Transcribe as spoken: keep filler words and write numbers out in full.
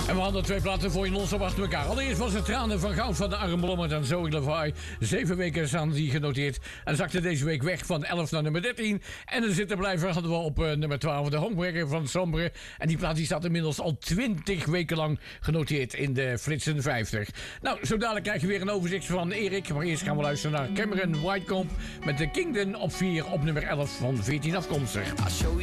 En we hadden twee platen voor je non-stop achter elkaar. Allereerst was het Tranen van Goud van de Arm Blommet en Zoe Levi. Zeven weken staan die genoteerd. En zakte deze week weg van elf naar nummer dertien. En de zittenblijver hadden we op uh, nummer twaalf de Homewerker van Sombre. En die plaat die staat inmiddels al twintig weken lang genoteerd in de Flitsen vijftig. Nou, zo dadelijk krijg je weer een overzicht van Erik. Maar eerst gaan we luisteren naar Cameron Whitecomb met de Kingdom op vier op nummer elf van veertien afkomstig.